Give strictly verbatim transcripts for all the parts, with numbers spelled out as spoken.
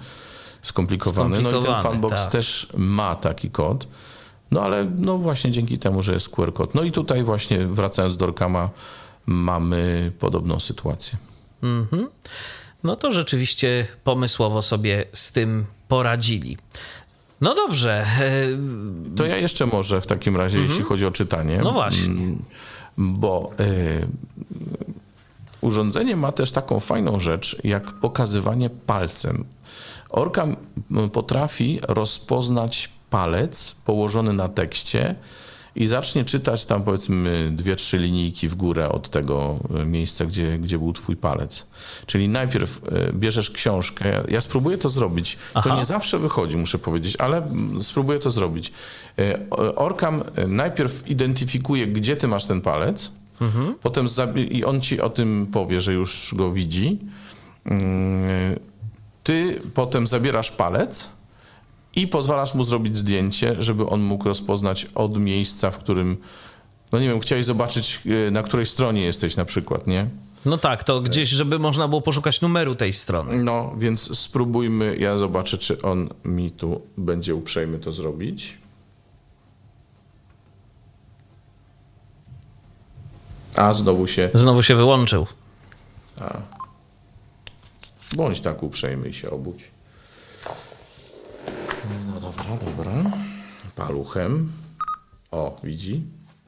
skomplikowany. skomplikowany. No i ten Funbox tak. też ma taki kod. No ale no właśnie dzięki temu, że jest Q R kod. No i tutaj właśnie wracając do Orkama mamy podobną sytuację. Mhm. No to rzeczywiście pomysłowo sobie z tym poradzili. No dobrze. To ja jeszcze może w takim razie, mhm. jeśli chodzi o czytanie. No właśnie. Bo y, urządzenie ma też taką fajną rzecz, jak pokazywanie palcem. Orkam potrafi rozpoznać palec położony na tekście i zacznie czytać tam powiedzmy dwie, trzy linijki w górę od tego miejsca, gdzie, gdzie był twój palec. Czyli najpierw bierzesz książkę, ja spróbuję to zrobić. Aha. To nie zawsze wychodzi, muszę powiedzieć, ale spróbuję to zrobić. Orkam najpierw identyfikuje, gdzie ty masz ten palec, mhm. potem i on ci o tym powie, że już go widzi. Ty potem zabierasz palec i pozwalasz mu zrobić zdjęcie, żeby on mógł rozpoznać od miejsca, w którym, no nie wiem, chciałeś zobaczyć, na której stronie jesteś na przykład, nie? No tak, to gdzieś, żeby można było poszukać numeru tej strony. No, więc spróbujmy, ja zobaczę, czy on mi tu będzie uprzejmy to zrobić. A, znowu się... Znowu się wyłączył. A. Bądź tak uprzejmy i się obudź. No dobra, dobra. Paluchem. O, widzi?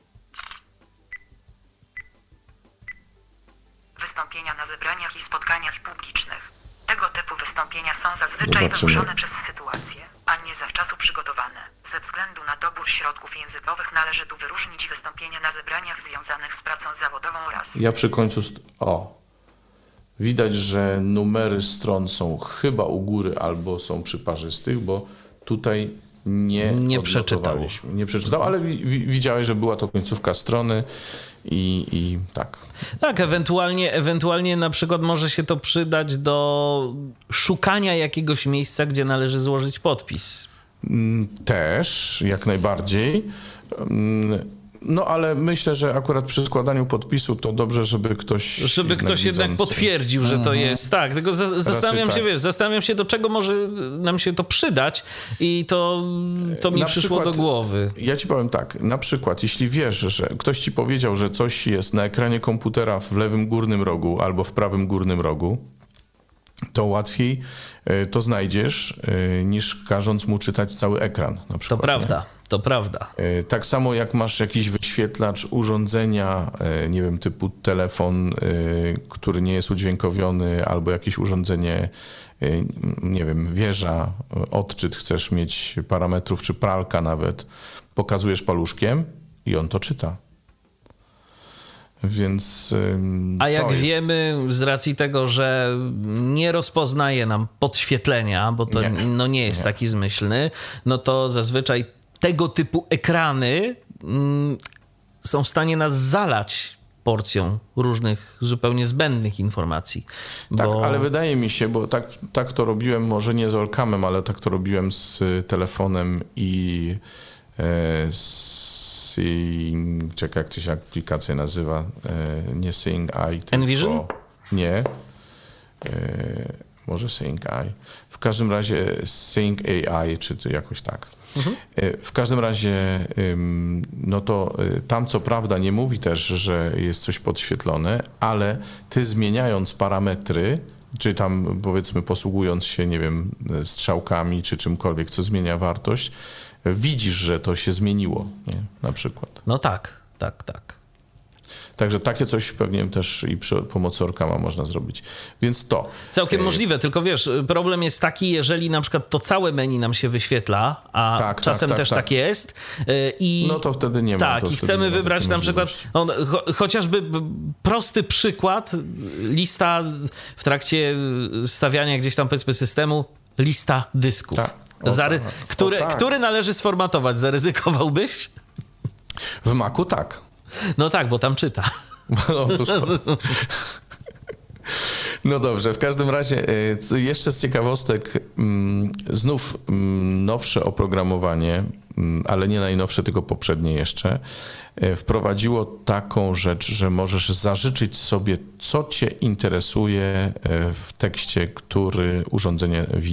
Wystąpienia na zebraniach i spotkaniach publicznych. Tego typu wystąpienia są zazwyczaj Zobaczymy. wymuszone przez sytuację, a nie zawczasu przygotowane. Ze względu na dobór środków językowych należy tu wyróżnić wystąpienia na zebraniach związanych z pracą zawodową oraz... Ja przy końcu... St- o. Widać, że numery stron są chyba u góry albo są przy parzystych, bo tutaj nie Nie przeczytał. Nie przeczytał, ale wi- wi- widziałeś, że była to końcówka strony i, i tak. Tak, ewentualnie, ewentualnie na przykład może się to przydać do szukania jakiegoś miejsca, gdzie należy złożyć podpis. Też, jak najbardziej. No ale myślę, że akurat przy składaniu podpisu to dobrze, żeby ktoś... Żeby ktoś widzący... jednak potwierdził, że to mhm. jest. Tak, tylko za- zastanawiam się, tak. wiesz, zastanawiam się, do czego może nam się to przydać i to, to mi Na przyszło przykład, do głowy. Ja ci powiem tak, na przykład jeśli wiesz, że ktoś ci powiedział, że coś jest na ekranie komputera w lewym górnym rogu albo w prawym górnym rogu, to łatwiej to znajdziesz, niż każąc mu czytać cały ekran. Na przykład, to prawda, nie? to prawda. Tak samo jak masz jakiś wyświetlacz urządzenia, nie wiem, typu telefon, który nie jest udźwiękowiony, albo jakieś urządzenie, nie wiem, wieża, odczyt, chcesz mieć parametrów, czy pralka nawet, pokazujesz paluszkiem i on to czyta. Więc A jak jest... wiemy, z racji tego, że nie rozpoznaje nam podświetlenia, bo to nie, no nie jest nie. taki zmyślny, no to zazwyczaj tego typu ekrany mm, są w stanie nas zalać porcją różnych zupełnie zbędnych informacji. Tak, bo... ale wydaje mi się, bo tak, tak to robiłem, może nie z Orkamem, ale tak to robiłem z telefonem i e, z Seeing, czekaj, jak to się aplikacja nazywa, e, nie Seeing Eye, tylko... Envision? Nie, e, może Seeing Eye. W każdym razie Seeing A I, czy to jakoś tak. Mhm. E, w każdym razie, ym, no to y, tam co prawda nie mówi też, że jest coś podświetlone, ale ty zmieniając parametry, czy tam powiedzmy posługując się, nie wiem, strzałkami, czy czymkolwiek, co zmienia wartość, widzisz, że to się zmieniło, nie? Na przykład. No tak, tak, tak. Także takie coś pewnie też i przy pomocy Orkama można zrobić. Więc to. Całkiem e... możliwe, tylko wiesz, problem jest taki, jeżeli na przykład to całe menu nam się wyświetla, a tak, czasem tak, też tak, tak jest. I no to wtedy nie ma. Tak, i chcemy wybrać na przykład no, cho- chociażby prosty przykład, lista w trakcie stawiania gdzieś tam powiedzmy systemu, lista dysków. Tak. O, Zary- tak. który, o, tak. który należy sformatować? Zaryzykowałbyś? W Macu tak. No tak, bo tam czyta. Otóż to. No dobrze, w każdym razie jeszcze z ciekawostek, znów nowsze oprogramowanie, ale nie najnowsze, tylko poprzednie jeszcze, wprowadziło taką rzecz, że możesz zażyczyć sobie, co cię interesuje w tekście, który urządzenie widzi.